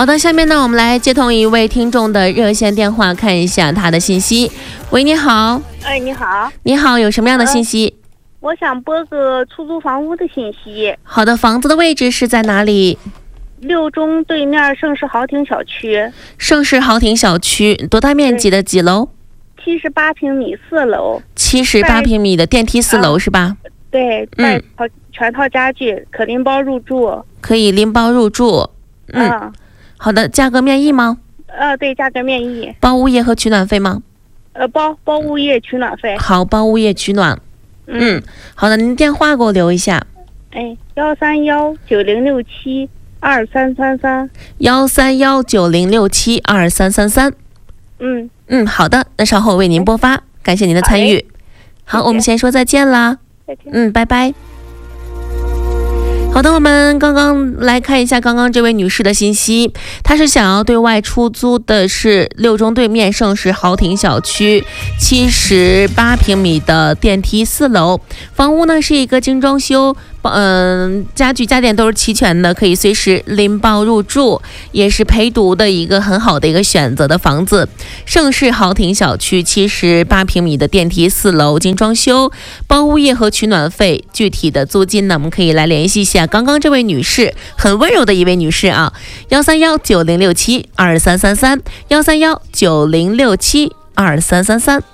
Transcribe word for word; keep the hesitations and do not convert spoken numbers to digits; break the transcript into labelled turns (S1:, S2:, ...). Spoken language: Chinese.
S1: 好的，下面呢，我们来接通一位听众的热线电话，看一下他的信息。喂，你好。
S2: 哎，你好。
S1: 你好，有什么样的信息？
S2: 呃、我想拨个出租房屋的信息。
S1: 好的，房子的位置是在哪里？
S2: 六中对面盛世豪庭小区。
S1: 盛世豪庭小区多大面积的？几楼？
S2: 七十八平米，四楼。
S1: 七十八平米的电梯四楼、啊、是吧？
S2: 对，带套、嗯、全套家具，可拎包入住。
S1: 可以拎包入住。嗯。啊、好的，价格面议吗？
S2: 呃，对，价格面议。
S1: 包物业和取暖费吗？
S2: 呃，包包物业取暖费。
S1: 好，包物业取暖。嗯，嗯好的，您电话给我留一下。
S2: 哎，幺三幺九零六七二三三三。
S1: 幺三幺九零六七二三三三。
S2: 嗯
S1: 嗯，好的，那稍后为您播发，感谢您的参与。好，好我们先说再见啦。
S2: 再见。
S1: 嗯，拜拜。好的，我们刚刚来看一下刚刚这位女士的信息，她是想要对外出租的是六中对面盛世豪庭小区七十八平米的电梯四楼，房屋呢是一个精装修，嗯、呃，家具家电都是齐全的，可以随时拎包入住，也是陪读的一个很好的一个选择的房子。盛世豪庭小区七十八平米的电梯四楼精装修，包物业和取暖费，具体的租金呢我们可以来联系一下刚刚这位女士，很温柔的一位女士啊，幺三幺九零六七二三三三，幺三幺九零六七二三三三。